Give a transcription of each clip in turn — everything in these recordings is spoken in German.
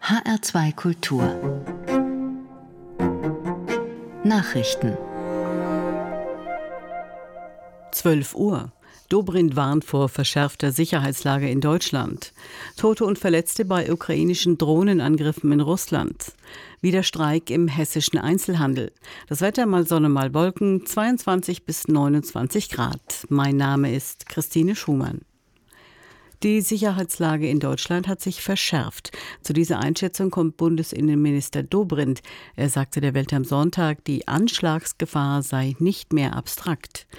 HR2 Kultur Nachrichten 12 Uhr. Dobrindt warnt vor verschärfter Sicherheitslage in Deutschland. Tote und Verletzte bei ukrainischen Drohnenangriffen in Russland. Wieder Streik im hessischen Einzelhandel. Das Wetter mal Sonne, mal Wolken, 22 bis 29 Grad. Mein Name ist Christine Schumann. Die Sicherheitslage in Deutschland hat sich verschärft. Zu dieser Einschätzung kommt Bundesinnenminister Dobrindt. Er sagte der Welt am Sonntag, die Anschlagsgefahr sei nicht mehr abstrakt.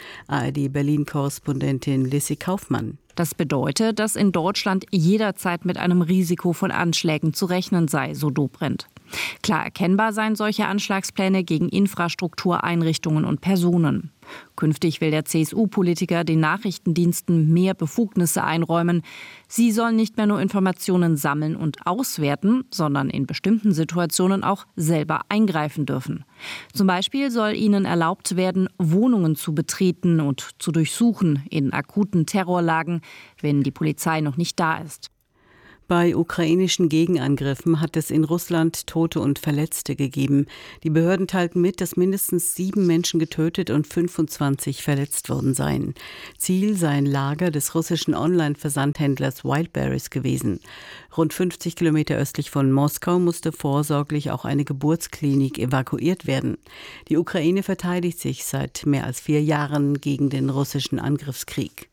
ARD-Berlin-Korrespondentin Lissy Kaufmann. Das bedeutet, dass in Deutschland jederzeit mit einem Risiko von Anschlägen zu rechnen sei, so Dobrindt. Klar erkennbar seien solche Anschlagspläne gegen Infrastruktureinrichtungen und Personen. Künftig will der CSU-Politiker den Nachrichtendiensten mehr Befugnisse einräumen. Sie sollen nicht mehr nur Informationen sammeln und auswerten, sondern in bestimmten Situationen auch selber eingreifen dürfen. Zum Beispiel soll ihnen erlaubt werden, Wohnungen zu betreten und zu durchsuchen in akuten Terrorlagen, wenn die Polizei noch nicht da ist. Bei ukrainischen Gegenangriffen hat es in Russland Tote und Verletzte gegeben. Die Behörden teilten mit, dass mindestens 7 Menschen getötet und 25 verletzt worden seien. Ziel sei ein Lager des russischen Online-Versandhändlers Wildberries gewesen. Rund 50 Kilometer östlich von Moskau musste vorsorglich auch eine Geburtsklinik evakuiert werden. Die Ukraine verteidigt sich seit mehr als 4 Jahren gegen den russischen Angriffskrieg.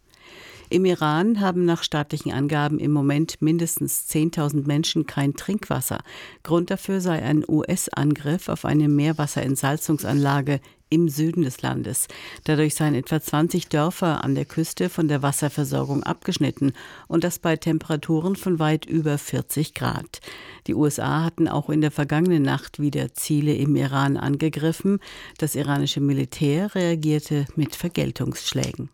Im Iran haben nach staatlichen Angaben im Moment mindestens 10.000 Menschen kein Trinkwasser. Grund dafür sei ein US-Angriff auf eine Meerwasserentsalzungsanlage im Süden des Landes. Dadurch seien etwa 20 Dörfer an der Küste von der Wasserversorgung abgeschnitten und das bei Temperaturen von weit über 40 Grad. Die USA hatten auch in der vergangenen Nacht wieder Ziele im Iran angegriffen. Das iranische Militär reagierte mit Vergeltungsschlägen.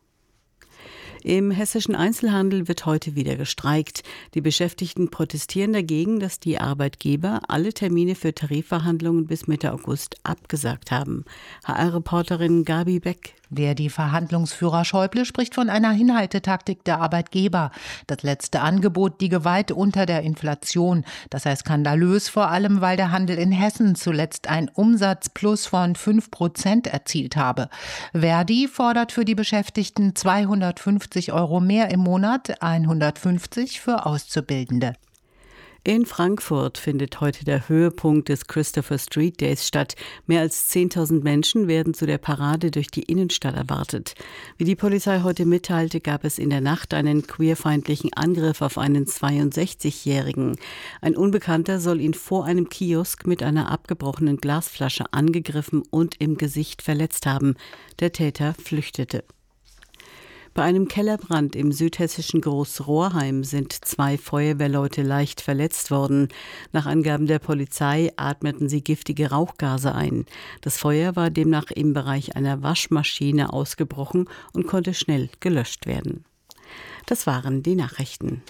Im hessischen Einzelhandel wird heute wieder gestreikt. Die Beschäftigten protestieren dagegen, dass die Arbeitgeber alle Termine für Tarifverhandlungen bis Mitte August abgesagt haben. HR-Reporterin Gabi Beck. Die Verhandlungsführer Schäuble spricht von einer Hinhaltetaktik der Arbeitgeber. Das letzte Angebot liege weit unter der Inflation. Das sei skandalös, vor allem weil der Handel in Hessen zuletzt ein Umsatzplus von 5% erzielt habe. Verdi fordert für die Beschäftigten 250 € mehr im Monat, 150 für Auszubildende. In Frankfurt findet heute der Höhepunkt des Christopher Street Days statt. Mehr als 10.000 Menschen werden zu der Parade durch die Innenstadt erwartet. Wie die Polizei heute mitteilte, gab es in der Nacht einen queerfeindlichen Angriff auf einen 62-Jährigen. Ein Unbekannter soll ihn vor einem Kiosk mit einer abgebrochenen Glasflasche angegriffen und im Gesicht verletzt haben. Der Täter flüchtete. Bei einem Kellerbrand im südhessischen Großrohrheim sind 2 Feuerwehrleute leicht verletzt worden. Nach Angaben der Polizei atmeten sie giftige Rauchgase ein. Das Feuer war demnach im Bereich einer Waschmaschine ausgebrochen und konnte schnell gelöscht werden. Das waren die Nachrichten.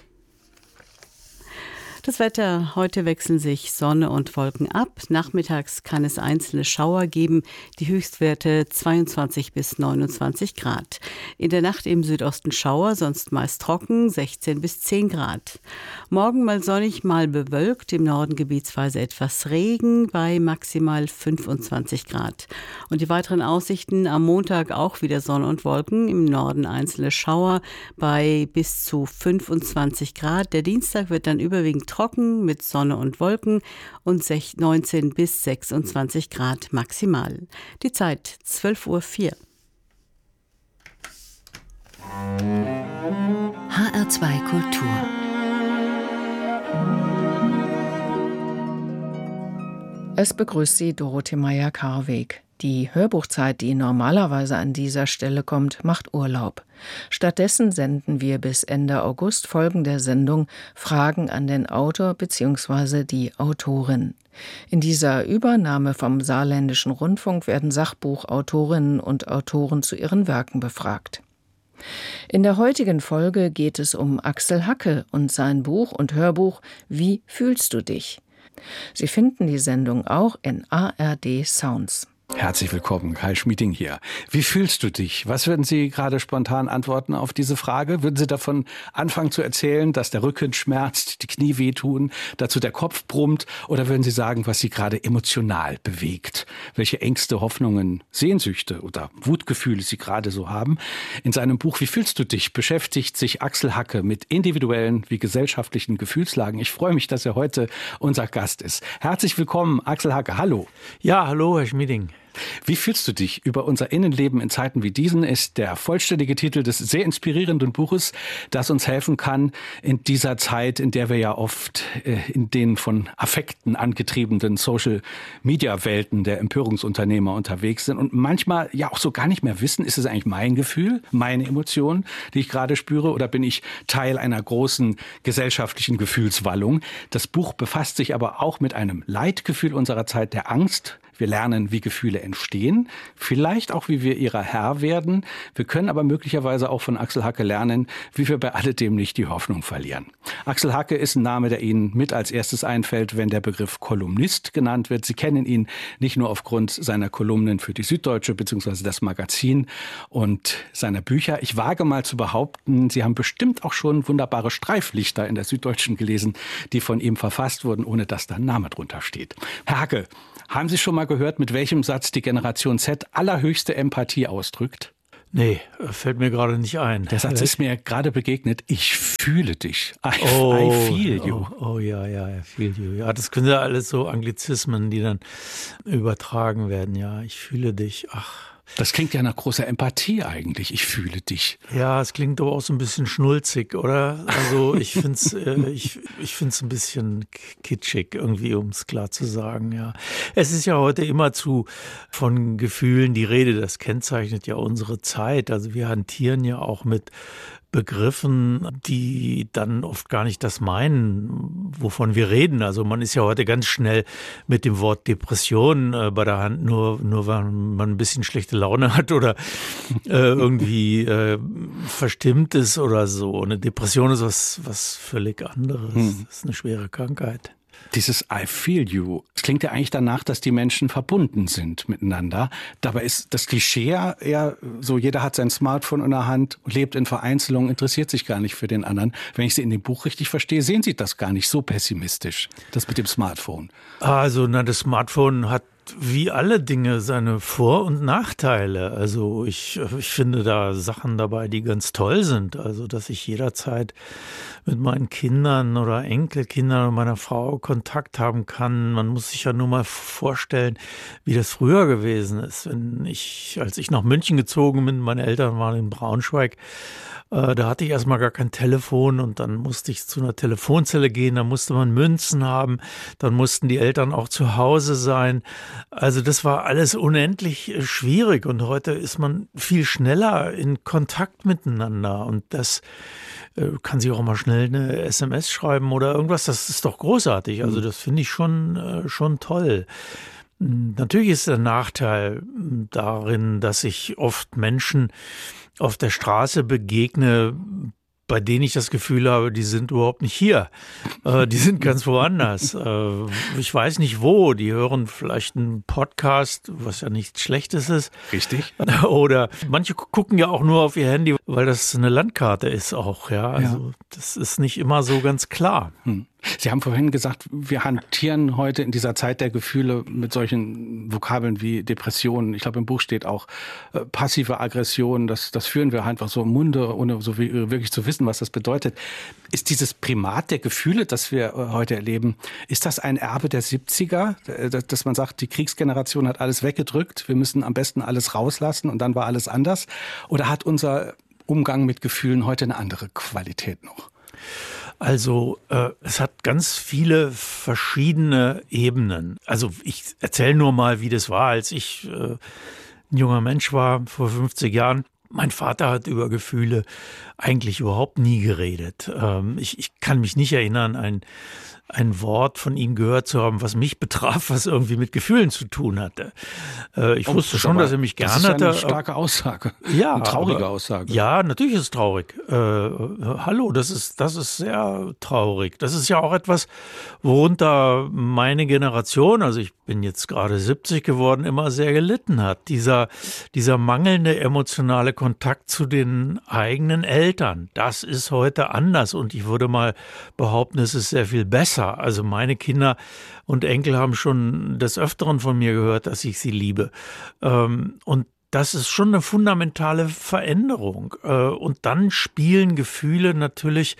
Das Wetter: Heute wechseln sich Sonne und Wolken ab. Nachmittags kann es einzelne Schauer geben. Die Höchstwerte 22 bis 29 Grad. In der Nacht im Südosten Schauer, sonst meist trocken, 16 bis 10 Grad. Morgen mal sonnig, mal bewölkt. Im Norden gebietsweise etwas Regen bei maximal 25 Grad. Und die weiteren Aussichten: am Montag auch wieder Sonne und Wolken. Im Norden einzelne Schauer bei bis zu 25 Grad. Der Dienstag wird dann überwiegend trocken mit Sonne und Wolken und 19 bis 26 Grad maximal. Die Zeit 12:04 Uhr. HR2 Kultur Es begrüßt Sie Dorothee Meyer-Karweg. Die Hörbuchzeit, die normalerweise an dieser Stelle kommt, macht Urlaub. Stattdessen senden wir bis Ende August Folgen der Sendung Fragen an den Autor bzw. die Autorin. In dieser Übernahme vom Saarländischen Rundfunk werden Sachbuchautorinnen und Autoren zu ihren Werken befragt. In der heutigen Folge geht es um Axel Hacke und sein Buch und Hörbuch Wie fühlst du dich? Sie finden die Sendung auch in ARD Sounds. Herzlich willkommen, Kai Schmieding hier. Wie fühlst du dich? Was würden Sie gerade spontan antworten auf diese Frage? Würden Sie davon anfangen zu erzählen, dass der Rücken schmerzt, die Knie wehtun, dazu der Kopf brummt? Oder würden Sie sagen, was Sie gerade emotional bewegt? Welche Ängste, Hoffnungen, Sehnsüchte oder Wutgefühle Sie gerade so haben? In seinem Buch Wie fühlst du dich? Beschäftigt sich Axel Hacke mit individuellen wie gesellschaftlichen Gefühlslagen. Ich freue mich, dass er heute unser Gast ist. Herzlich willkommen, Axel Hacke. Hallo. Ja, hallo, Herr Schmieding. Wie fühlst du dich über unser Innenleben in Zeiten wie diesen, ist der vollständige Titel des sehr inspirierenden Buches, das uns helfen kann in dieser Zeit, in der wir ja oft in den von Affekten angetriebenen Social-Media-Welten der Empörungsunternehmer unterwegs sind und manchmal ja auch so gar nicht mehr wissen, ist es eigentlich mein Gefühl, meine Emotion, die ich gerade spüre, oder bin ich Teil einer großen gesellschaftlichen Gefühlswallung? Das Buch befasst sich aber auch mit einem Leitgefühl unserer Zeit, der Angst. Wir lernen, wie Gefühle entstehen, vielleicht auch, wie wir ihrer Herr werden. Wir können aber möglicherweise auch von Axel Hacke lernen, wie wir bei alledem nicht die Hoffnung verlieren. Axel Hacke ist ein Name, der Ihnen mit als erstes einfällt, wenn der Begriff Kolumnist genannt wird. Sie kennen ihn nicht nur aufgrund seiner Kolumnen für die Süddeutsche bzw. das Magazin und seiner Bücher. Ich wage mal zu behaupten, Sie haben bestimmt auch schon wunderbare Streiflichter in der Süddeutschen gelesen, die von ihm verfasst wurden, ohne dass da ein Name drunter steht. Herr Hacke, haben Sie schon mal gehört, mit welchem Satz die Generation Z allerhöchste Empathie ausdrückt? Nee, fällt mir gerade nicht ein. Der Satz ist mir gerade begegnet. Ich fühle dich. I feel you. I feel you. Ja, das können ja alles so Anglizismen, die dann übertragen werden. Ja, ich fühle dich. Ach. Das klingt ja nach großer Empathie eigentlich. Ich fühle dich. Ja, es klingt aber auch so ein bisschen schnulzig, oder? Also ich find's ein bisschen kitschig, irgendwie, um es klar zu sagen. Ja, es ist ja heute immerzu von Gefühlen die Rede. Das kennzeichnet ja unsere Zeit. Also wir hantieren ja auch mit Begriffen, die dann oft gar nicht das meinen, wovon wir reden. Also man ist ja heute ganz schnell mit dem Wort Depression bei der Hand, nur wenn man ein bisschen schlechte Laune hat oder irgendwie verstimmt ist oder so. Eine Depression ist was völlig anderes. Das ist eine schwere Krankheit. Dieses I feel you, es klingt ja eigentlich danach, dass die Menschen verbunden sind miteinander. Dabei ist das Klischee eher so, jeder hat sein Smartphone in der Hand, lebt in Vereinzelung, interessiert sich gar nicht für den anderen. Wenn ich Sie in dem Buch richtig verstehe, sehen Sie das gar nicht so pessimistisch, das mit dem Smartphone. Also das Smartphone hat wie alle Dinge seine Vor- und Nachteile. Also ich finde da Sachen dabei, die ganz toll sind. Also dass ich jederzeit mit meinen Kindern oder Enkelkindern und meiner Frau Kontakt haben kann. Man muss sich ja nur mal vorstellen, wie das früher gewesen ist. Als ich nach München gezogen bin, meine Eltern waren in Braunschweig, da hatte ich erstmal gar kein Telefon und dann musste ich zu einer Telefonzelle gehen, da musste man Münzen haben, dann mussten die Eltern auch zu Hause sein. Also das war alles unendlich schwierig und heute ist man viel schneller in Kontakt miteinander und das kann sich auch mal schnell eine SMS schreiben oder irgendwas, das ist doch großartig. Also das finde ich schon toll. Natürlich ist der Nachteil darin, dass ich oft Menschen auf der Straße begegne, bei denen ich das Gefühl habe, die sind überhaupt nicht hier. Die sind ganz woanders. Ich weiß nicht wo. Die hören vielleicht einen Podcast, was ja nichts Schlechtes ist. Richtig. Oder manche gucken ja auch nur auf ihr Handy, weil das eine Landkarte ist auch. Ja, also das ist nicht immer so ganz klar. Sie haben vorhin gesagt, wir hantieren heute in dieser Zeit der Gefühle mit solchen Vokabeln wie Depressionen. Ich glaube, im Buch steht auch passive Aggression. Das führen wir einfach so im Munde, ohne so wirklich zu wissen, was das bedeutet. Ist dieses Primat der Gefühle, das wir heute erleben, ist das ein Erbe der 70er? Dass man sagt, die Kriegsgeneration hat alles weggedrückt, wir müssen am besten alles rauslassen und dann war alles anders? Oder hat unser Umgang mit Gefühlen heute eine andere Qualität noch? Also es hat ganz viele verschiedene Ebenen. Also ich erzähle nur mal, wie das war, als ich ein junger Mensch war vor 50 Jahren. Mein Vater hat über Gefühle eigentlich überhaupt nie geredet. Ich kann mich nicht erinnern, ein Wort von ihm gehört zu haben, was mich betraf, was irgendwie mit Gefühlen zu tun hatte. Ich wusste schon, dass er mich gern hatte. Das ist eine starke Aussage. Ja, eine traurige Aussage. Ja, natürlich ist es traurig. Hallo, das ist sehr traurig. Das ist ja auch etwas, worunter meine Generation, also ich bin jetzt gerade 70 geworden, immer sehr gelitten hat. Dieser mangelnde emotionale Kontakt zu den eigenen Eltern. Das ist heute anders und ich würde mal behaupten, es ist sehr viel besser. Also meine Kinder und Enkel haben schon des Öfteren von mir gehört, dass ich sie liebe. Und das ist schon eine fundamentale Veränderung. Und dann spielen Gefühle natürlich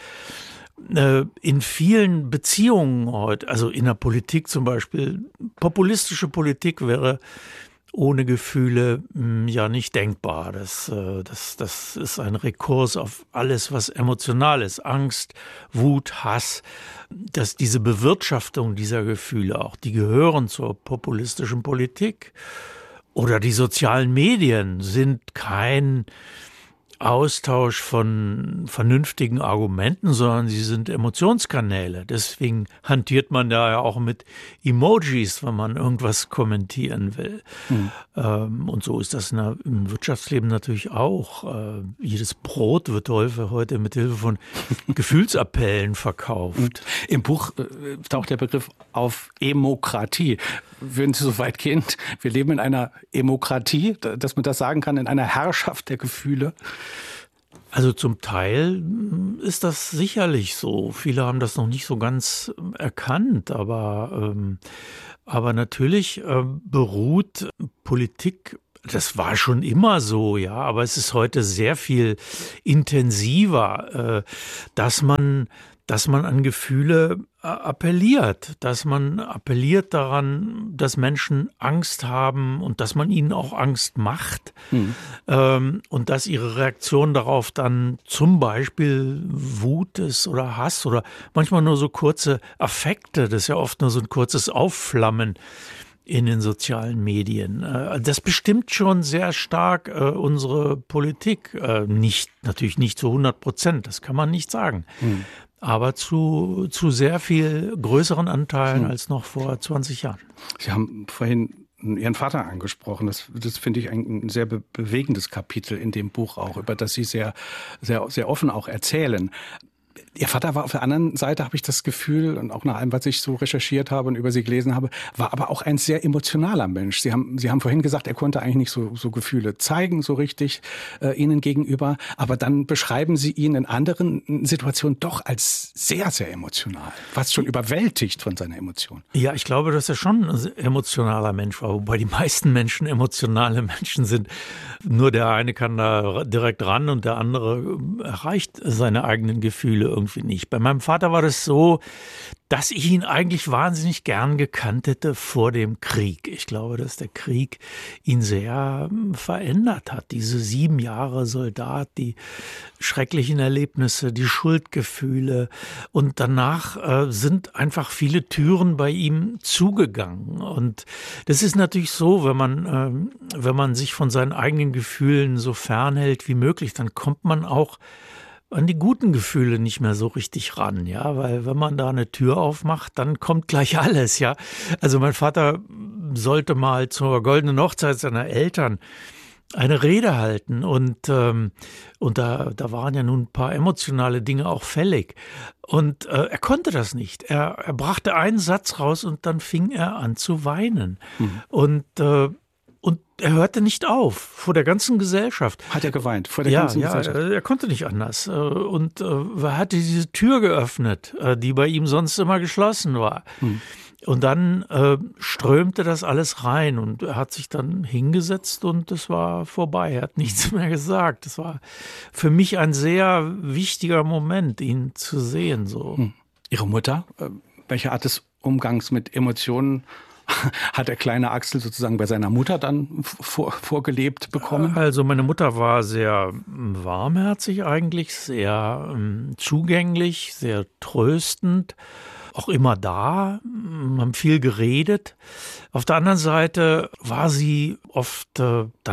in vielen Beziehungen heute, also in der Politik zum Beispiel. Populistische Politik wäre ohne Gefühle ja nicht denkbar. Das ist ein Rekurs auf alles, was emotional ist. Angst, Wut, Hass. Dass diese Bewirtschaftung dieser Gefühle auch, die gehören zur populistischen Politik. Oder die sozialen Medien sind kein Austausch von vernünftigen Argumenten, sondern sie sind Emotionskanäle. Deswegen hantiert man da ja auch mit Emojis, wenn man irgendwas kommentieren will. Und so ist das im Wirtschaftsleben natürlich auch. Jedes Brot wird heute mit Hilfe von Gefühlsappellen verkauft. Im Buch taucht der Begriff auf Emokratie. Würden Sie so weit gehen? Wir leben in einer Emokratie, dass man das sagen kann, in einer Herrschaft der Gefühle. Also zum Teil ist das sicherlich so. Viele haben das noch nicht so ganz erkannt, aber natürlich beruht Politik, das war schon immer so, ja, aber es ist heute sehr viel intensiver, dass man an Gefühle appelliert, dass man appelliert daran, dass Menschen Angst haben und dass man ihnen auch Angst macht und dass ihre Reaktion darauf dann zum Beispiel Wut ist oder Hass oder manchmal nur so kurze Affekte, das ist ja oft nur so ein kurzes Aufflammen in den sozialen Medien. Das bestimmt schon sehr stark unsere Politik. Natürlich nicht zu 100%, das kann man nicht sagen. Aber zu sehr viel größeren Anteilen als noch vor 20 Jahren. Sie haben vorhin Ihren Vater angesprochen. Das finde ich ein sehr bewegendes Kapitel in dem Buch auch, über das Sie sehr, sehr, sehr offen auch erzählen. Ihr Vater war auf der anderen Seite, habe ich das Gefühl, und auch nach allem, was ich so recherchiert habe und über Sie gelesen habe, war aber auch ein sehr emotionaler Mensch. Sie haben vorhin gesagt, er konnte eigentlich nicht so Gefühle zeigen, so richtig Ihnen gegenüber. Aber dann beschreiben Sie ihn in anderen Situationen doch als sehr, sehr emotional. Fast schon überwältigt von seiner Emotion. Ja, ich glaube, dass er schon ein emotionaler Mensch war, wobei die meisten Menschen emotionale Menschen sind. Nur der eine kann da direkt ran und der andere erreicht seine eigenen Gefühle irgendwie nicht. Bei meinem Vater war das so, dass ich ihn eigentlich wahnsinnig gern gekannt hätte vor dem Krieg. Ich glaube, dass der Krieg ihn sehr verändert hat. Diese 7 Jahre Soldat, die schrecklichen Erlebnisse, die Schuldgefühle. Und danach sind einfach viele Türen bei ihm zugegangen. Und das ist natürlich so, wenn man sich von seinen eigenen Gefühlen so fernhält wie möglich, dann kommt man auch an die guten Gefühle nicht mehr so richtig ran, ja, weil wenn man da eine Tür aufmacht, dann kommt gleich alles, ja. Also mein Vater sollte mal zur goldenen Hochzeit seiner Eltern eine Rede halten und da waren ja nun ein paar emotionale Dinge auch fällig und er konnte das nicht. Er brachte einen Satz raus und dann fing er an zu weinen und er hörte nicht auf vor der ganzen Gesellschaft. Hat er geweint vor der ganzen Gesellschaft? Ja, er konnte nicht anders. Und er hatte diese Tür geöffnet, die bei ihm sonst immer geschlossen war. Und dann strömte das alles rein und er hat sich dann hingesetzt und es war vorbei. Er hat nichts mehr gesagt. Das war für mich ein sehr wichtiger Moment, ihn zu sehen. So. Ihre Mutter, welche Art des Umgangs mit Emotionen hat der kleine Axel sozusagen bei seiner Mutter dann vorgelebt bekommen? Also meine Mutter war sehr warmherzig eigentlich, sehr zugänglich, sehr tröstend, auch immer da, haben viel geredet. Auf der anderen Seite war sie oft dann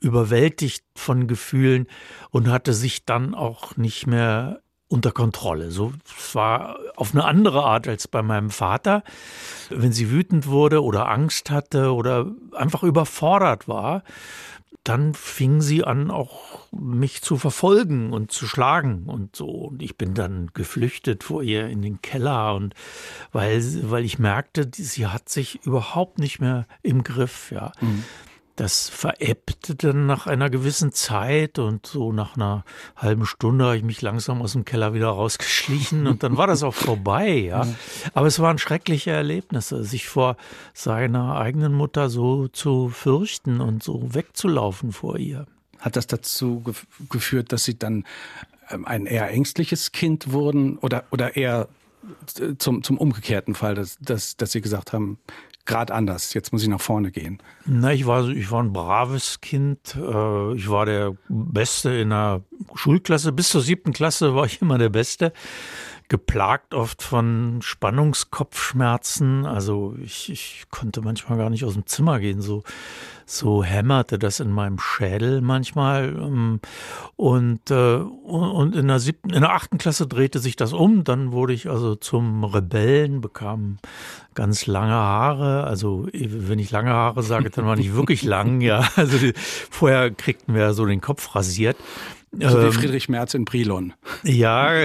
überwältigt von Gefühlen und hatte sich dann auch nicht mehr unter Kontrolle. So, es war auf eine andere Art als bei meinem Vater. Wenn sie wütend wurde oder Angst hatte oder einfach überfordert war, dann fing sie an, auch mich zu verfolgen und zu schlagen und so. Und ich bin dann geflüchtet vor ihr in den Keller, und weil ich merkte, sie hat sich überhaupt nicht mehr im Griff, ja. Mhm. Das verebbte dann nach einer gewissen Zeit, und so nach einer halben Stunde habe ich mich langsam aus dem Keller wieder rausgeschlichen und dann war das auch vorbei, ja. Aber es waren schreckliche Erlebnisse, sich vor seiner eigenen Mutter so zu fürchten und so wegzulaufen vor ihr. Hat das dazu geführt, dass Sie dann ein eher ängstliches Kind wurden oder eher zum umgekehrten Fall, dass Sie gesagt haben, gerade anders, jetzt muss ich nach vorne gehen? Na, ich war ein braves Kind. Ich war der Beste in der Schulklasse. Bis zur 7. Klasse war ich immer der Beste. Geplagt oft von Spannungskopfschmerzen. Also ich konnte manchmal gar nicht aus dem Zimmer gehen. So hämmerte das in meinem Schädel manchmal. Und in der 8. Klasse drehte sich das um. Dann wurde ich also zum Rebellen, bekam ganz lange Haare. Also wenn ich lange Haare sage, dann war nicht wirklich lang. Ja, also vorher kriegten wir so den Kopf rasiert. So wie Friedrich Merz in Brilon. Ja,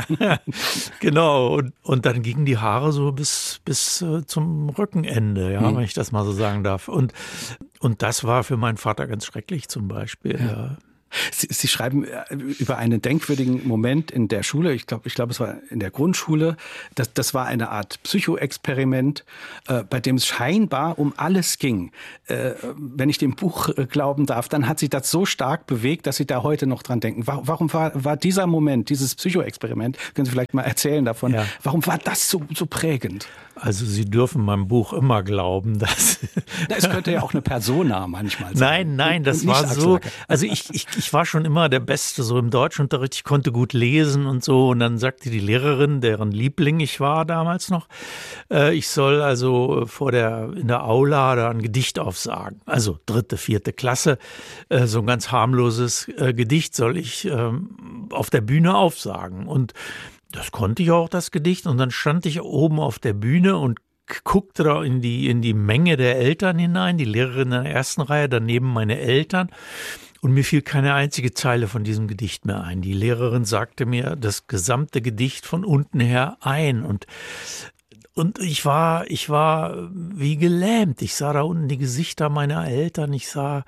genau. Und dann gingen die Haare so bis zum Rückenende, ja, wenn ich das mal so sagen darf. Und das war für meinen Vater ganz schrecklich zum Beispiel, ja. Sie schreiben über einen denkwürdigen Moment in der Schule, ich glaube, es war in der Grundschule, das war eine Art Psychoexperiment, bei dem es scheinbar um alles ging. Wenn ich dem Buch glauben darf, dann hat sich das so stark bewegt, dass Sie da heute noch dran denken. Warum war dieser Moment, dieses Psychoexperiment, können Sie vielleicht mal erzählen davon, ja. Warum war das so prägend? Also Sie dürfen meinem Buch immer glauben, dass... Es könnte ja auch eine Persona manchmal sein. Nein, das war so... Also ich war schon immer der Beste so im Deutschunterricht. Ich konnte gut lesen und so. Und dann sagte die Lehrerin, deren Liebling ich war damals noch, ich soll also in der Aula da ein Gedicht aufsagen. Also 3., 4. Klasse. So ein ganz harmloses Gedicht soll ich auf der Bühne aufsagen. Und das konnte ich auch, das Gedicht. Und dann stand ich oben auf der Bühne und guckte da in die Menge der Eltern hinein, die Lehrerin in der ersten Reihe, daneben meine Eltern. Und mir fiel keine einzige Zeile von diesem Gedicht mehr ein. Die Lehrerin sagte mir das gesamte Gedicht von unten her ein. Und ich war wie gelähmt. Ich sah da unten die Gesichter meiner Eltern. Ich sah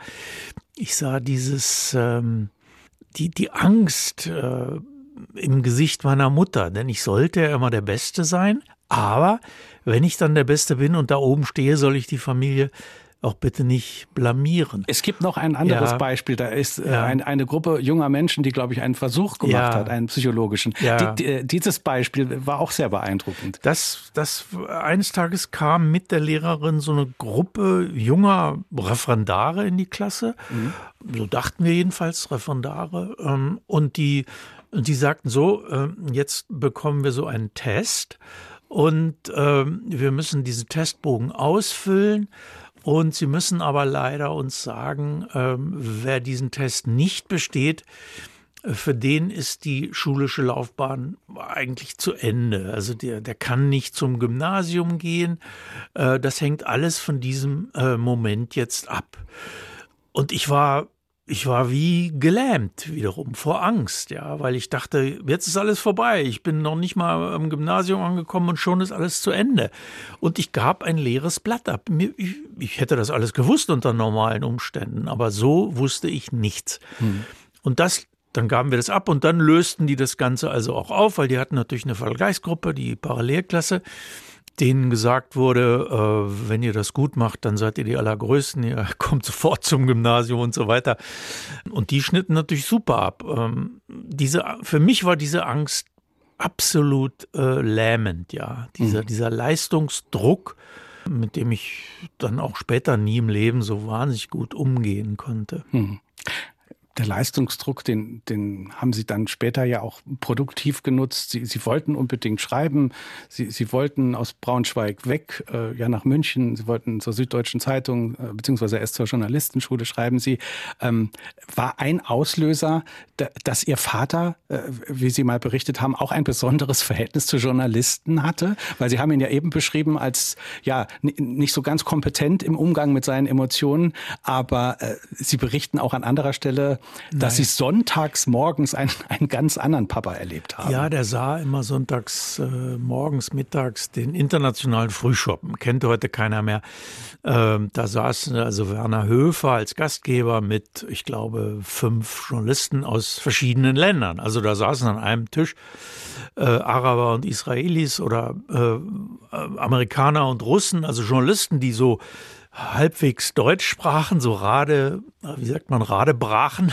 dieses, die Angst, im Gesicht meiner Mutter, denn ich sollte ja immer der Beste sein, aber wenn ich dann der Beste bin und da oben stehe, soll ich die Familie auch bitte nicht blamieren. Es gibt noch ein anderes Beispiel, da ist eine Gruppe junger Menschen, die, glaube ich, einen Versuch gemacht hat, einen psychologischen. Ja. Dieses Beispiel war auch sehr beeindruckend. Das eines Tages kam mit der Lehrerin so eine Gruppe junger Referendare in die Klasse, so dachten wir jedenfalls, Referendare, und die sagten so, jetzt bekommen wir so einen Test und wir müssen diesen Testbogen ausfüllen und Sie müssen aber leider uns sagen, wer diesen Test nicht besteht, für den ist die schulische Laufbahn eigentlich zu Ende. Also der kann nicht zum Gymnasium gehen. Das hängt alles von diesem Moment jetzt ab. Und ich war wie gelähmt wiederum vor Angst, ja, weil ich dachte, jetzt ist alles vorbei. Ich bin noch nicht mal am Gymnasium angekommen und schon ist alles zu Ende. Und ich gab ein leeres Blatt ab. Ich hätte das alles gewusst unter normalen Umständen, aber so wusste ich nichts. Und dann gaben wir das ab und dann lösten die das Ganze also auch auf, weil die hatten natürlich eine Vergleichsgruppe, die Parallelklasse, denen gesagt wurde, wenn ihr das gut macht, dann seid ihr die Allergrößten, ihr kommt sofort zum Gymnasium und so weiter. Und die schnitten natürlich super ab. Für mich war diese Angst absolut lähmend, ja. Dieser Leistungsdruck, mit dem ich dann auch später nie im Leben so wahnsinnig gut umgehen konnte. der Leistungsdruck, den haben Sie dann später ja auch produktiv genutzt. Sie wollten unbedingt schreiben. Sie wollten aus Braunschweig weg, nach München. Sie wollten zur Süddeutschen Zeitung, beziehungsweise erst zur Journalistenschule, schreiben Sie. War ein Auslöser, dass Ihr Vater, wie Sie mal berichtet haben, auch ein besonderes Verhältnis zu Journalisten hatte? Weil Sie haben ihn ja eben beschrieben als, nicht so ganz kompetent im Umgang mit seinen Emotionen, aber Sie berichten auch an anderer Stelle, dass Sie sonntags morgens einen ganz anderen Papa erlebt haben. Ja, der sah immer sonntags morgens, mittags den internationalen Frühschoppen. Kennt heute keiner mehr. Da saß also Werner Höfer als Gastgeber mit, ich glaube, 5 Journalisten aus verschiedenen Ländern. Also da saßen an einem Tisch Araber und Israelis oder Amerikaner und Russen, also Journalisten, die so halbwegs Deutsch sprachen, so radebrachen.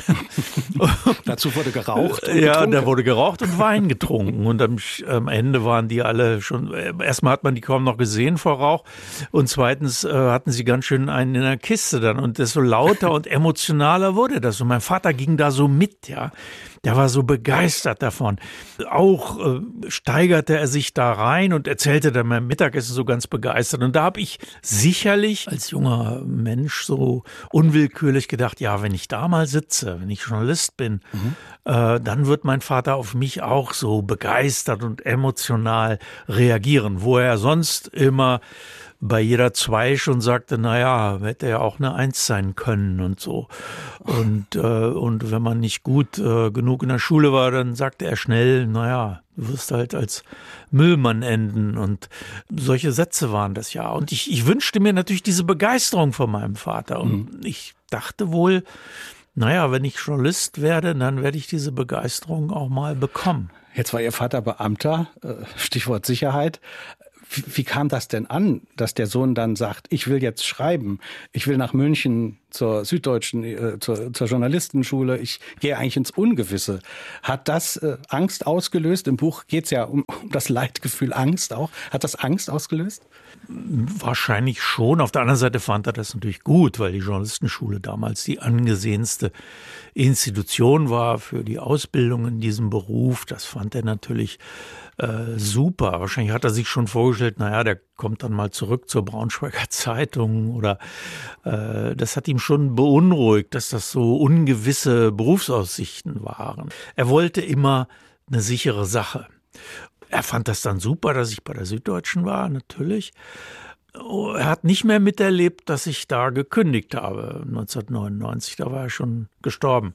Dazu wurde geraucht. Ja, da wurde geraucht und Wein getrunken. Und am Ende waren die alle schon, erstmal hat man die kaum noch gesehen vor Rauch. Und zweitens hatten sie ganz schön einen in der Kiste dann. Und desto lauter und emotionaler wurde das. Und mein Vater ging da so mit, ja. Der war so begeistert davon. Auch steigerte er sich da rein und erzählte dann beim Mittagessen so ganz begeistert. Und da habe ich sicherlich als junger Mensch so unwillkürlich gedacht, ja, wenn ich da mal sitze, wenn ich Journalist bin, dann wird mein Vater auf mich auch so begeistert und emotional reagieren, wo er sonst immer bei jeder 2 schon sagte, hätte ja auch eine 1 sein können und so. Und wenn man nicht gut genug in der Schule war, dann sagte er schnell, du wirst halt als Müllmann enden. Und solche Sätze waren das ja. Und ich wünschte mir natürlich diese Begeisterung von meinem Vater. Und ich dachte wohl, wenn ich Journalist werde, dann werde ich diese Begeisterung auch mal bekommen. Jetzt war Ihr Vater Beamter, Stichwort Sicherheit. Wie kam das denn an, dass der Sohn dann sagt, ich will jetzt schreiben, ich will nach München zur Süddeutschen, zur Journalistenschule, ich gehe eigentlich ins Ungewisse. Hat das Angst ausgelöst? Im Buch geht es ja um das Leitgefühl Angst auch. Hat das Angst ausgelöst? Wahrscheinlich schon. Auf der anderen Seite fand er das natürlich gut, weil die Journalistenschule damals die angesehenste Institution war für die Ausbildung in diesem Beruf. Das fand er natürlich super. Wahrscheinlich hat er sich schon vorgestellt, der kommt dann mal zurück zur Braunschweiger Zeitung oder das hat ihm schon beunruhigt, dass das so ungewisse Berufsaussichten waren. Er wollte immer eine sichere Sache. Er fand das dann super, dass ich bei der Süddeutschen war, natürlich. Er hat nicht mehr miterlebt, dass ich da gekündigt habe, 1999, da war er schon gestorben.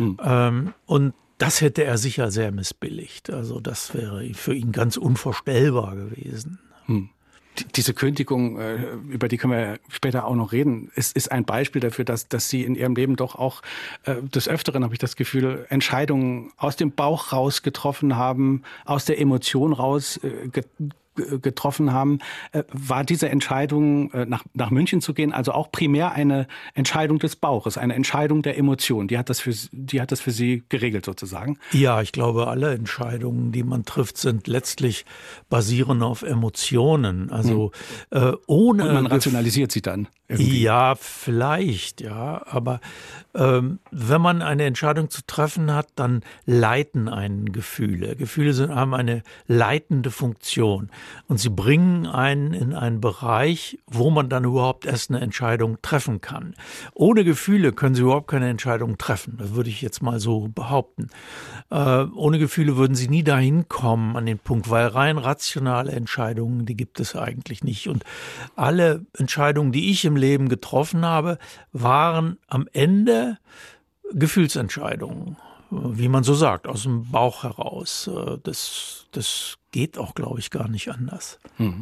Und das hätte er sicher sehr missbilligt. Also das wäre für ihn ganz unvorstellbar gewesen. Diese Kündigung, über die können wir später auch noch reden, ist ein Beispiel dafür, dass Sie in Ihrem Leben doch auch des Öfteren, habe ich das Gefühl, Entscheidungen aus dem Bauch raus getroffen haben, aus der Emotion raus getroffen haben. War diese Entscheidung, nach München zu gehen, also auch primär eine Entscheidung des Bauches, eine Entscheidung der Emotion? Die hat das für Sie geregelt sozusagen? Ja, ich glaube, alle Entscheidungen, die man trifft, sind letztlich basieren auf Emotionen. Also ohne. Und man rationalisiert sie dann irgendwie. Ja, vielleicht, ja. Aber wenn man eine Entscheidung zu treffen hat, dann leiten einen Gefühle. Gefühle haben eine leitende Funktion. Und sie bringen einen in einen Bereich, wo man dann überhaupt erst eine Entscheidung treffen kann. Ohne Gefühle können Sie überhaupt keine Entscheidung treffen. Das würde ich jetzt mal so behaupten. Ohne Gefühle würden Sie nie dahin kommen an den Punkt, weil rein rationale Entscheidungen, die gibt es eigentlich nicht. Und alle Entscheidungen, die ich im Leben getroffen habe, waren am Ende Gefühlsentscheidungen. Wie man so sagt, aus dem Bauch heraus. Das geht auch, glaube ich, gar nicht anders.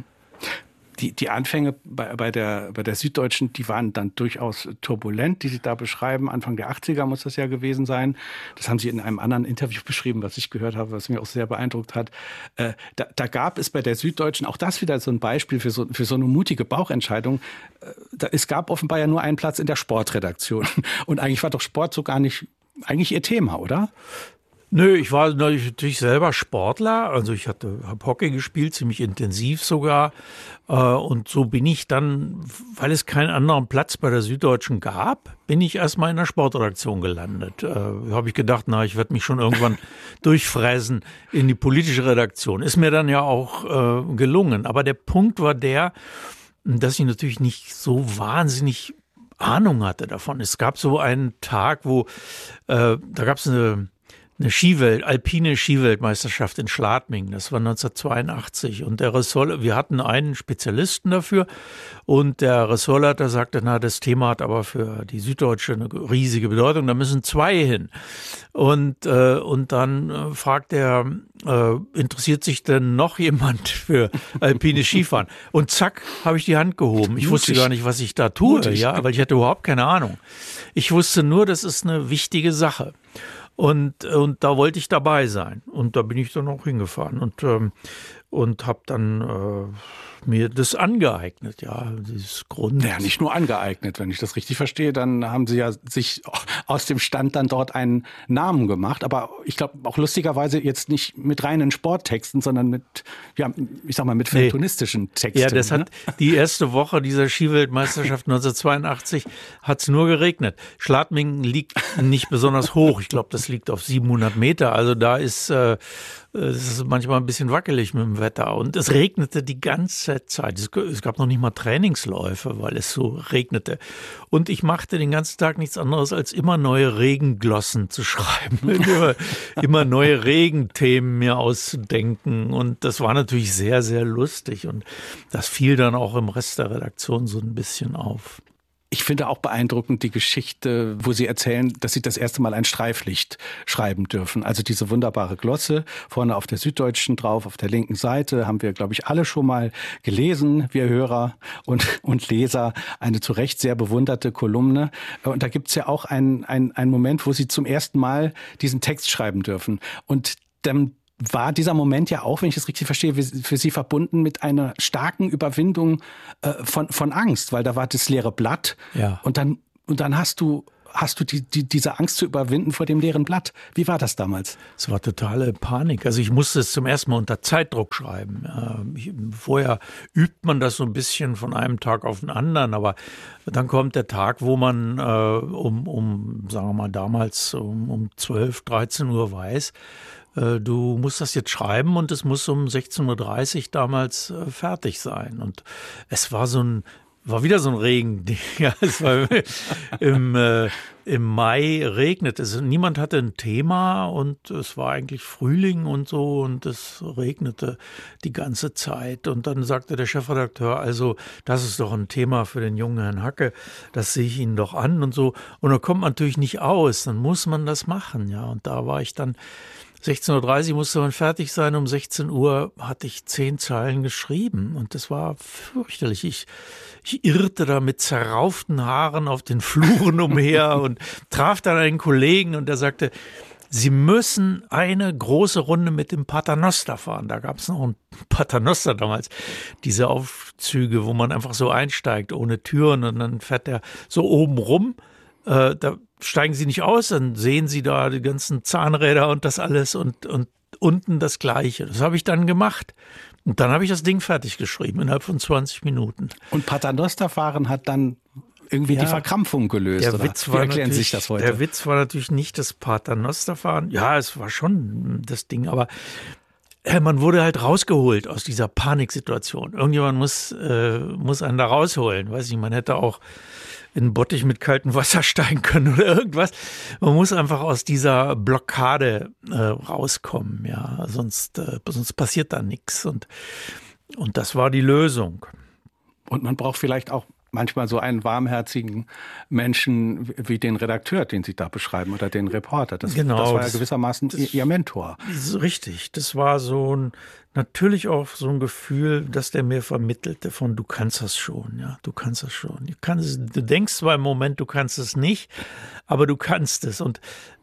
Die Anfänge bei der Süddeutschen, die waren dann durchaus turbulent, die Sie da beschreiben. Anfang der 80er muss das ja gewesen sein. Das haben Sie in einem anderen Interview beschrieben, was ich gehört habe, was mich auch sehr beeindruckt hat. Da gab es bei der Süddeutschen, auch das wieder so ein Beispiel für so eine mutige Bauchentscheidung. Es gab offenbar ja nur einen Platz in der Sportredaktion. Und eigentlich war doch Sport so gar nicht eigentlich Ihr Thema, oder? Nö, ich war natürlich selber Sportler. Also ich habe Hockey gespielt, ziemlich intensiv sogar. Und so bin ich dann, weil es keinen anderen Platz bei der Süddeutschen gab, bin ich erstmal in der Sportredaktion gelandet. Habe ich gedacht, ich werde mich schon irgendwann durchfräsen in die politische Redaktion. Ist mir dann ja auch gelungen. Aber der Punkt war der, dass ich natürlich nicht so wahnsinnig Ahnung hatte davon. Es gab so einen Tag, wo da gab es eine alpine Skiweltmeisterschaft in Schladming. Das war 1982. Und wir hatten einen Spezialisten dafür. Und der Ressortleiter sagte, das Thema hat aber für die Süddeutsche eine riesige Bedeutung. Da müssen 2 hin. Und dann fragt er, interessiert sich denn noch jemand für alpine Skifahren? Und zack, habe ich die Hand gehoben. Ich wusste gar nicht, was ich da tue, weil ich hatte überhaupt keine Ahnung. Ich wusste nur, das ist eine wichtige Sache. Und da wollte ich dabei sein. Und da bin ich dann auch hingefahren und habe dann mir das angeeignet, dieses Grund. Ja, nicht nur angeeignet, wenn ich das richtig verstehe, dann haben Sie ja sich aus dem Stand dann dort einen Namen gemacht, aber ich glaube auch lustigerweise jetzt nicht mit reinen Sporttexten, sondern mit, mit feuilletonistischen Texten. Ja, das hat die erste Woche dieser Skiweltmeisterschaft 1982 hat es nur geregnet. Schladming liegt nicht besonders hoch, ich glaube, das liegt auf 700 Meter, also da ist es ist manchmal ein bisschen wackelig mit dem Wetter und es regnete die ganze Zeit. Es gab noch nicht mal Trainingsläufe, weil es so regnete. Und ich machte den ganzen Tag nichts anderes, als immer neue Regenglossen zu schreiben. immer neue Regenthemen mir auszudenken. Und das war natürlich sehr, sehr lustig. Und das fiel dann auch im Rest der Redaktion so ein bisschen auf. Ich finde auch beeindruckend die Geschichte, wo Sie erzählen, dass Sie das erste Mal ein Streiflicht schreiben dürfen. Also diese wunderbare Glosse vorne auf der Süddeutschen drauf, auf der linken Seite, haben wir, glaube ich, alle schon mal gelesen, wir Hörer und Leser. Eine zu Recht sehr bewunderte Kolumne. Und da gibt es ja auch einen Moment, wo Sie zum ersten Mal diesen Text schreiben dürfen. Und dann war dieser Moment ja auch, wenn ich das richtig verstehe, für Sie verbunden mit einer starken Überwindung von Angst, weil da war das leere Blatt. Ja. Und dann hast du diese Angst zu überwinden vor dem leeren Blatt. Wie war das damals? Es war totale Panik. Also ich musste es zum ersten Mal unter Zeitdruck schreiben. Vorher übt man das so ein bisschen von einem Tag auf den anderen, aber dann kommt der Tag, wo man sagen wir mal damals um 12, 13 Uhr weiß, du musst das jetzt schreiben und es muss um 16.30 Uhr damals fertig sein. Und es war wieder so ein Regending. Ja, es war im Mai regnet es. Niemand hatte ein Thema und es war eigentlich Frühling und so und es regnete die ganze Zeit. Und dann sagte der Chefredakteur, also das ist doch ein Thema für den jungen Herrn Hacke, das sehe ich Ihnen doch an und so. Und da kommt man natürlich nicht aus, dann muss man das machen. Ja, und da war ich dann 16.30 Uhr musste man fertig sein, um 16 Uhr hatte ich 10 Zeilen geschrieben und das war fürchterlich. Ich irrte da mit zerrauften Haaren auf den Fluren umher und traf dann einen Kollegen und der sagte, Sie müssen eine große Runde mit dem Paternoster fahren. Da gab es noch einen Paternoster damals, diese Aufzüge, wo man einfach so einsteigt ohne Türen und dann fährt der so oben rum. Da steigen Sie nicht aus, dann sehen Sie da die ganzen Zahnräder und das alles und unten das Gleiche. Das habe ich dann gemacht. Und dann habe ich das Ding fertig geschrieben, innerhalb von 20 Minuten. Und Paternosterfahren hat dann irgendwie die Verkrampfung gelöst, oder? Wie erklären Sie sich das heute? Der Witz war natürlich nicht das Paternosterfahren. Ja, es war schon das Ding, aber man wurde halt rausgeholt aus dieser Paniksituation. Irgendjemand muss einen da rausholen. Weiß nicht, man hätte auch in einen Bottich mit kaltem Wasser steigen können oder irgendwas. Man muss einfach aus dieser Blockade rauskommen, ja. Sonst passiert da nichts. Und das war die Lösung. Und man braucht vielleicht auch manchmal so einen warmherzigen Menschen wie den Redakteur, den Sie da beschreiben, oder den Reporter. Das war ja gewissermaßen Ihr Mentor. Richtig, das war natürlich auch so ein Gefühl, das der mir vermittelte von, du kannst das schon, ja, du kannst das schon. Du denkst zwar im Moment, du kannst es nicht, aber du kannst es. Und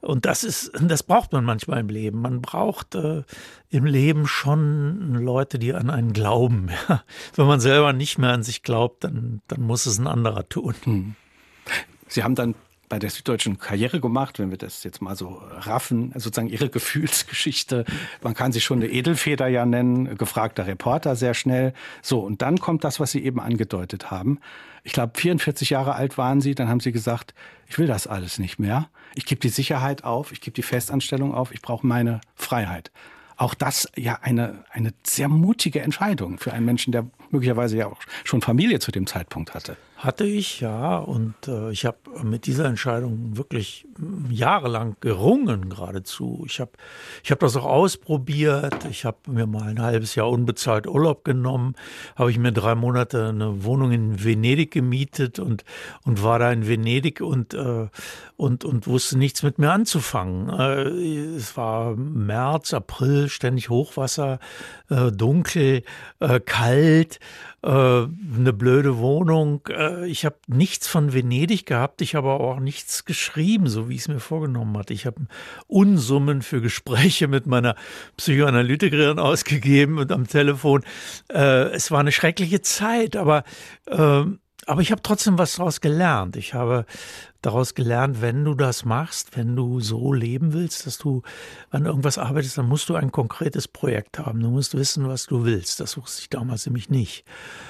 das braucht man manchmal im Leben. Man braucht im Leben schon Leute, die an einen glauben. Ja. Wenn man selber nicht mehr an sich glaubt, dann muss es ein anderer tun. Sie haben dann bei der Süddeutschen Karriere gemacht, wenn wir das jetzt mal so raffen, sozusagen ihre Gefühlsgeschichte. Man kann sie schon eine Edelfeder ja nennen, gefragter Reporter sehr schnell. So, und dann kommt das, was Sie eben angedeutet haben. Ich glaube, 44 Jahre alt waren Sie, dann haben Sie gesagt, ich will das alles nicht mehr. Ich gebe die Sicherheit auf, ich gebe die Festanstellung auf, ich brauche meine Freiheit. Auch das ja eine sehr mutige Entscheidung für einen Menschen, der möglicherweise ja auch schon Familie zu dem Zeitpunkt hatte. Hatte ich, ja. Und ich habe mit dieser Entscheidung wirklich jahrelang gerungen geradezu. Ich hab das auch ausprobiert. Ich habe mir mal ein halbes Jahr unbezahlt Urlaub genommen. Habe ich mir 3 Monate eine Wohnung in Venedig gemietet und war da in Venedig und wusste nichts mit mir anzufangen. Es war März, April, ständig Hochwasser, dunkel, kalt. Eine blöde Wohnung. Ich habe nichts von Venedig gehabt. Ich habe auch nichts geschrieben, so wie ich es mir vorgenommen hatte. Ich habe Unsummen für Gespräche mit meiner Psychoanalytikerin ausgegeben und am Telefon. Es war eine schreckliche Zeit, aber ich habe trotzdem was daraus gelernt. Ich habe daraus gelernt, wenn du das machst, wenn du so leben willst, dass du an irgendwas arbeitest, dann musst du ein konkretes Projekt haben. Du musst wissen, was du willst. Das wusste ich damals nämlich nicht.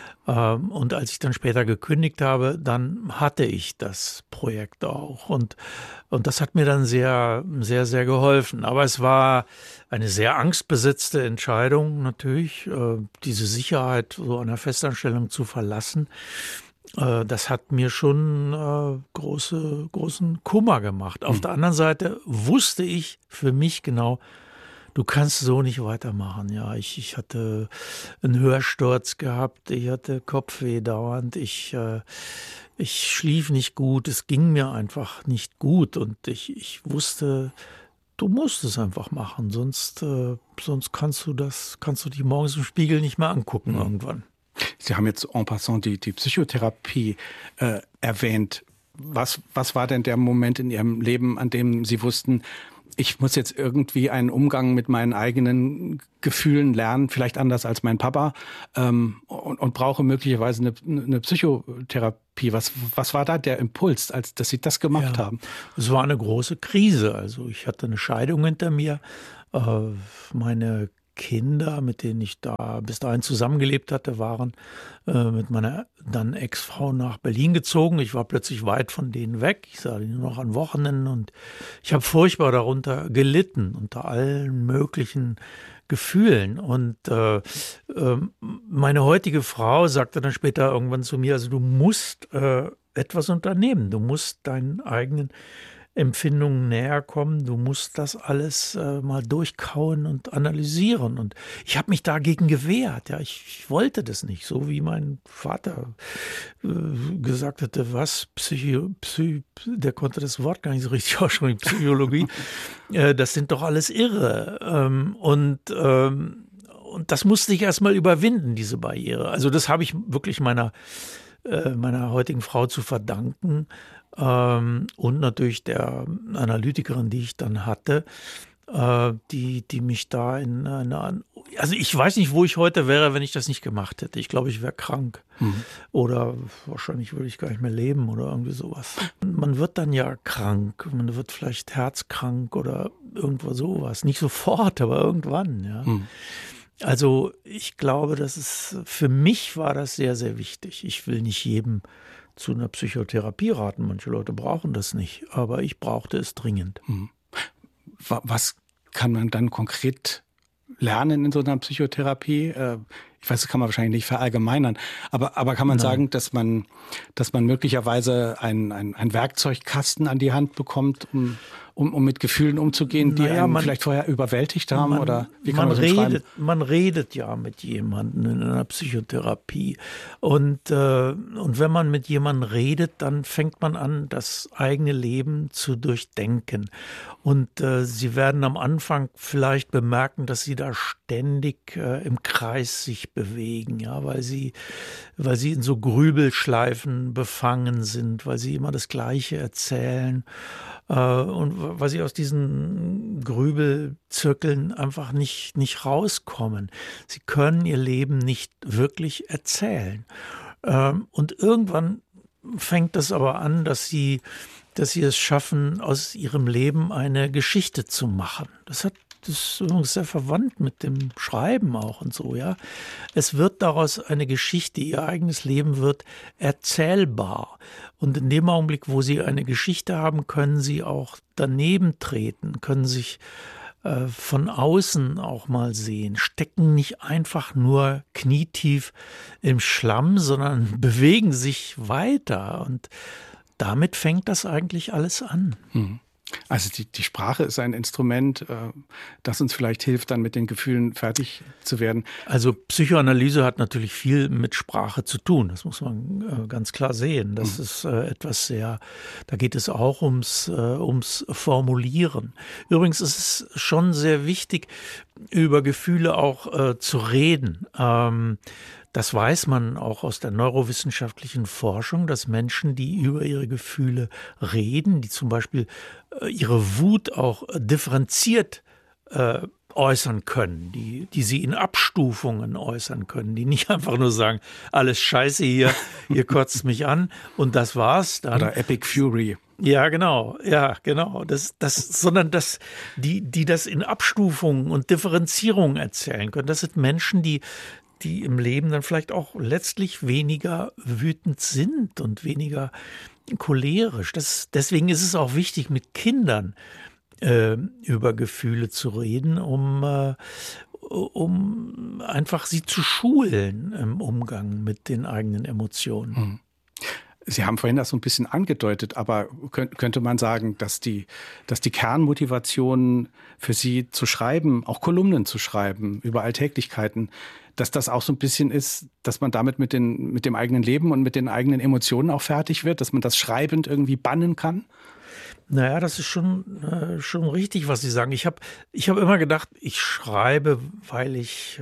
Und als ich dann später gekündigt habe, dann hatte ich das Projekt auch. Und das hat mir dann sehr, sehr, sehr geholfen. Aber es war eine sehr angstbesetzte Entscheidung natürlich, diese Sicherheit so einer Festanstellung zu verlassen. Das hat mir schon großen Kummer gemacht. Auf der anderen Seite wusste ich für mich genau, du kannst so nicht weitermachen. Ja, ich hatte einen Hörsturz gehabt, ich hatte Kopfweh dauernd, ich schlief nicht gut, es ging mir einfach nicht gut und ich wusste, du musst es einfach machen, sonst kannst du dich morgens im Spiegel nicht mehr angucken irgendwann. Sie haben jetzt en passant die Psychotherapie erwähnt. Was war denn der Moment in Ihrem Leben, an dem Sie wussten, ich muss jetzt irgendwie einen Umgang mit meinen eigenen Gefühlen lernen, vielleicht anders als mein Papa, und brauche möglicherweise eine Psychotherapie. Was war da der Impuls, dass Sie das gemacht haben? Es war eine große Krise. Also ich hatte eine Scheidung hinter mir. Meine Kinder, mit denen ich da bis dahin zusammengelebt hatte, waren mit meiner dann Ex-Frau nach Berlin gezogen. Ich war plötzlich weit von denen weg. Ich sah die nur noch an Wochenenden und ich habe furchtbar darunter gelitten, unter allen möglichen Gefühlen. Und meine heutige Frau sagte dann später irgendwann zu mir, also du musst etwas unternehmen. Du musst deinen eigenen Empfindungen näher kommen. Du musst das alles mal durchkauen und analysieren. Und ich habe mich dagegen gewehrt. Ja, ich wollte das nicht. So wie mein Vater gesagt hatte, was? Der konnte das Wort gar nicht so richtig aussprechen. Psychologie. Das sind doch alles Irre. Und das musste ich erst mal überwinden, diese Barriere. Also das habe ich wirklich meiner heutigen Frau zu verdanken. Und natürlich der Analytikerin, die ich dann hatte, die mich da also ich weiß nicht, wo ich heute wäre, wenn ich das nicht gemacht hätte. Ich glaube, ich wäre krank. Oder wahrscheinlich würde ich gar nicht mehr leben oder irgendwie sowas. Man wird dann ja krank, man wird vielleicht herzkrank oder irgendwo sowas. Nicht sofort, aber irgendwann, ja. Also ich glaube, für mich war das sehr, sehr wichtig. Ich will nicht jedem zu einer Psychotherapie raten. Manche Leute brauchen das nicht, aber ich brauchte es dringend. Was kann man dann konkret lernen in so einer Psychotherapie? Ich weiß, das kann man wahrscheinlich nicht verallgemeinern, aber kann man sagen, dass man möglicherweise einen Werkzeugkasten an die Hand bekommt, um mit Gefühlen umzugehen, die einen vielleicht vorher überwältigt haben? Oder wie kann man das beschreiben? Man redet ja mit jemandem in einer Psychotherapie. Und wenn man mit jemandem redet, dann fängt man an, das eigene Leben zu durchdenken. Und Sie werden am Anfang vielleicht bemerken, dass Sie da ständig im Kreis sich bewegen, ja, weil Sie in so Grübelschleifen befangen sind, weil Sie immer das Gleiche erzählen. Und weil sie aus diesen Grübelzirkeln einfach nicht rauskommen. Sie können ihr Leben nicht wirklich erzählen. Und irgendwann fängt es aber an, dass sie dass sie es schaffen, aus ihrem Leben eine Geschichte zu machen. Das ist übrigens sehr verwandt mit dem Schreiben auch und so, ja. Es wird daraus eine Geschichte, ihr eigenes Leben wird erzählbar. Und in dem Augenblick, wo sie eine Geschichte haben, können sie auch daneben treten, können sich von außen auch mal sehen, stecken nicht einfach nur knietief im Schlamm, sondern bewegen sich weiter. Und damit fängt das eigentlich alles an. Also die Sprache ist ein Instrument, das uns vielleicht hilft, dann mit den Gefühlen fertig zu werden. Also Psychoanalyse hat natürlich viel mit Sprache zu tun, das muss man ganz klar sehen. Das ist etwas sehr, da geht es auch ums Formulieren. Übrigens ist es schon sehr wichtig, über Gefühle auch zu reden. Das weiß man auch aus der neurowissenschaftlichen Forschung, dass Menschen, die über ihre Gefühle reden, die zum Beispiel ihre Wut auch differenziert äußern können, die sie in Abstufungen äußern können, die nicht einfach nur sagen, alles scheiße hier, ihr kotzt mich an und das war's dann. Oder Epic Fury. Ja, genau. Sondern die das in Abstufungen und Differenzierungen erzählen können. Das sind Menschen, die im Leben dann vielleicht auch letztlich weniger wütend sind und weniger cholerisch. Deswegen ist es auch wichtig, mit Kindern über Gefühle zu reden, um einfach sie zu schulen im Umgang mit den eigenen Emotionen. Sie haben vorhin das so ein bisschen angedeutet, aber könnte man sagen, dass die Kernmotivation für Sie zu schreiben, auch Kolumnen zu schreiben über Alltäglichkeiten, dass das auch so ein bisschen ist, dass man damit mit dem eigenen Leben und mit den eigenen Emotionen auch fertig wird, dass man das schreibend irgendwie bannen kann? Naja, das ist schon richtig, was Sie sagen. Ich hab immer gedacht, ich schreibe, weil ich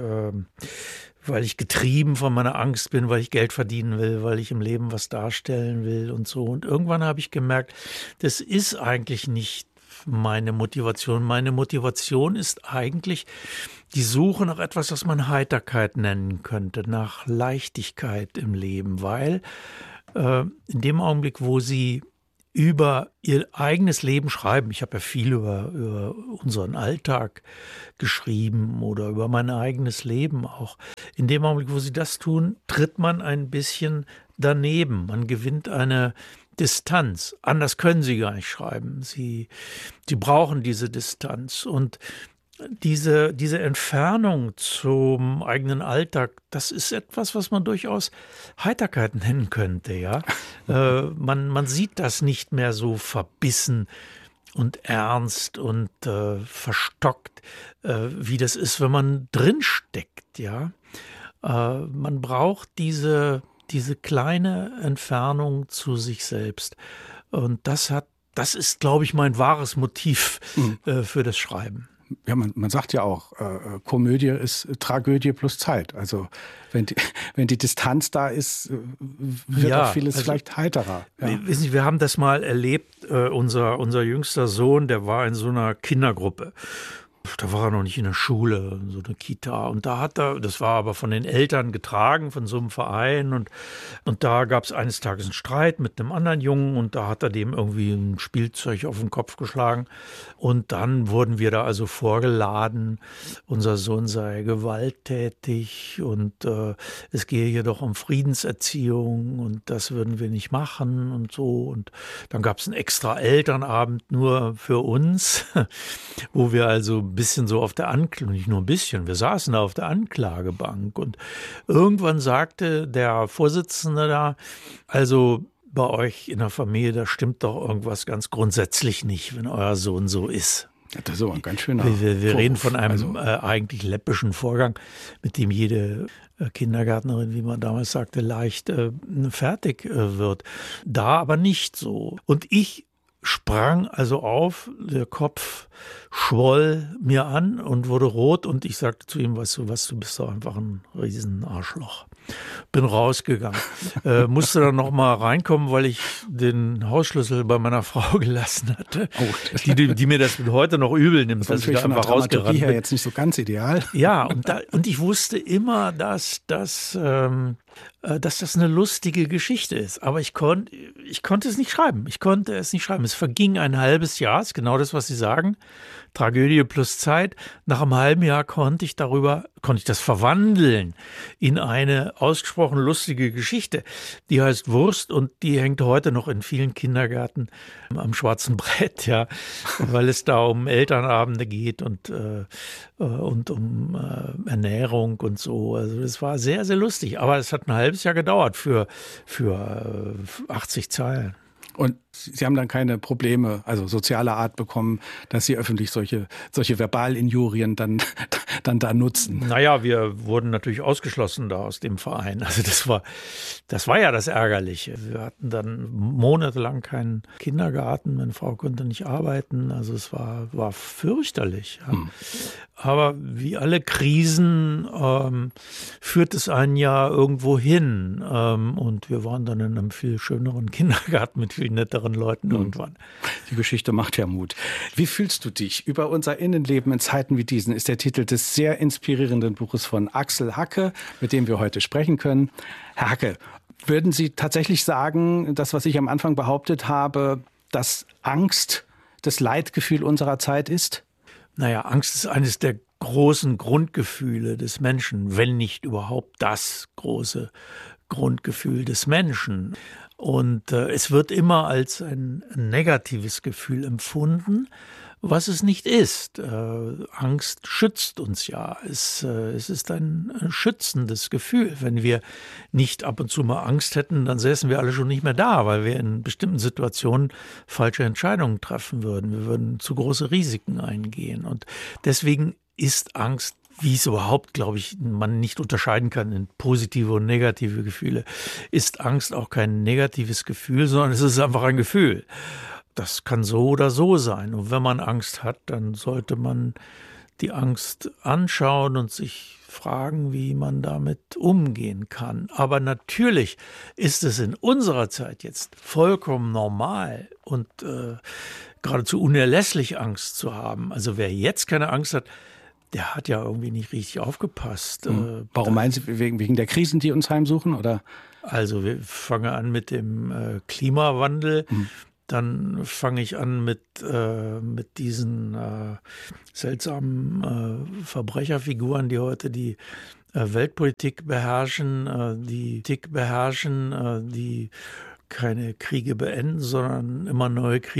getrieben von meiner Angst bin, weil ich Geld verdienen will, weil ich im Leben was darstellen will und so. Und irgendwann habe ich gemerkt, das ist eigentlich nicht meine Motivation. Meine Motivation ist eigentlich die Suche nach etwas, was man Heiterkeit nennen könnte, nach Leichtigkeit im Leben, weil in dem Augenblick, wo Sie über ihr eigenes Leben schreiben. Ich habe ja viel über unseren Alltag geschrieben oder über mein eigenes Leben auch. In dem Augenblick, wo Sie das tun, tritt man ein bisschen daneben. Man gewinnt eine Distanz. Anders können Sie gar nicht schreiben. Sie brauchen diese Distanz. Und diese Entfernung zum eigenen Alltag, das ist etwas, was man durchaus Heiterkeit nennen könnte, ja. Man sieht das nicht mehr so verbissen und ernst und verstockt, wie das ist, wenn man drinsteckt, ja. Man braucht diese kleine Entfernung zu sich selbst. Und das ist, glaube ich, mein wahres Motiv für das Schreiben. Ja, man sagt ja auch, Komödie ist Tragödie plus Zeit. Also wenn die Distanz da ist, wird auch vieles vielleicht heiterer. Ja. Wissen Sie, wir haben das mal erlebt, unser jüngster Sohn, der war in so einer Kindergruppe. Da war er noch nicht in der Schule, so eine Kita. Und das war aber von den Eltern getragen, von so einem Verein. Und da gab es eines Tages einen Streit mit einem anderen Jungen und da hat er dem irgendwie ein Spielzeug auf den Kopf geschlagen. Und dann wurden wir da also vorgeladen, unser Sohn sei gewalttätig und es gehe hier doch um Friedenserziehung und das würden wir nicht machen und so. Und dann gab es einen extra Elternabend nur für uns, wo wir also ein bisschen so auf der Anklage, nicht nur ein bisschen, wir saßen da auf der Anklagebank und irgendwann sagte der Vorsitzende da, also bei euch in der Familie, da stimmt doch irgendwas ganz grundsätzlich nicht, wenn euer Sohn so ist. Das ist aber ein ganz schöner Wir reden von einem eigentlich läppischen Vorgang, mit dem jede Kindergärtnerin, wie man damals sagte, leicht fertig wird. Da aber nicht so. Und ich sprang also auf, der Kopf schwoll mir an und wurde rot und ich sagte zu ihm, weißt du was, du bist doch einfach ein riesen Arschloch. Bin rausgegangen. Musste dann noch mal reinkommen, weil ich den Hausschlüssel bei meiner Frau gelassen hatte, die mir das heute noch übel nimmt, dass ich da einfach rausgerannt bin. Hier jetzt nicht so ganz ideal. Ja, und ich wusste immer, dass dass das eine lustige Geschichte ist. Aber ich konnte es nicht schreiben. Es verging ein halbes Jahr, ist genau das, was Sie sagen. Tragödie plus Zeit. Nach einem halben Jahr konnte ich das verwandeln in eine ausgesprochen lustige Geschichte. Die heißt Wurst und die hängt heute noch in vielen Kindergärten am schwarzen Brett, ja, weil es da um Elternabende geht und um Ernährung und so. Also das war sehr, sehr lustig. Aber es hat ein halbes Jahr gedauert für 80 Zeilen. Und Sie haben dann keine Probleme, also sozialer Art bekommen, dass Sie öffentlich solche Verbalinjurien dann da nutzen? Naja, wir wurden natürlich ausgeschlossen da aus dem Verein. Also das war ja das Ärgerliche. Wir hatten dann monatelang keinen Kindergarten. Meine Frau konnte nicht arbeiten. Also es war fürchterlich. Ja. Aber wie alle Krisen führt es einen ja irgendwo hin. Und wir waren dann in einem viel schöneren Kindergarten mit viel netteren Leuten irgendwann. Die Geschichte macht ja Mut. Wie fühlst du dich? Über unser Innenleben in Zeiten wie diesen ist der Titel des sehr inspirierenden Buches von Axel Hacke, mit dem wir heute sprechen können. Herr Hacke, würden Sie tatsächlich sagen, das, was ich am Anfang behauptet habe, dass Angst das Leitgefühl unserer Zeit ist? Naja, Angst ist eines der großen Grundgefühle des Menschen, wenn nicht überhaupt das große Grundgefühl des Menschen. Und es wird immer als ein negatives Gefühl empfunden, was es nicht ist. Angst schützt uns ja. Es ist ein schützendes Gefühl. Wenn wir nicht ab und zu mal Angst hätten, dann säßen wir alle schon nicht mehr da, weil wir in bestimmten Situationen falsche Entscheidungen treffen würden. Wir würden zu große Risiken eingehen. Und deswegen ist Angst, wie es überhaupt, glaube ich, man nicht unterscheiden kann in positive und negative Gefühle, ist Angst auch kein negatives Gefühl, sondern es ist einfach ein Gefühl. Das kann so oder so sein. Und wenn man Angst hat, dann sollte man die Angst anschauen und sich fragen, wie man damit umgehen kann. Aber natürlich ist es in unserer Zeit jetzt vollkommen normal und geradezu unerlässlich, Angst zu haben. Also wer jetzt keine Angst hat, der hat ja irgendwie nicht richtig aufgepasst. Warum meinen Sie, wegen der Krisen, die uns heimsuchen? Oder? Also wir fangen an mit dem Klimawandel. Dann fange ich an mit diesen seltsamen Verbrecherfiguren, die heute die Weltpolitik beherrschen, die keine Kriege beenden, sondern immer neue Kriege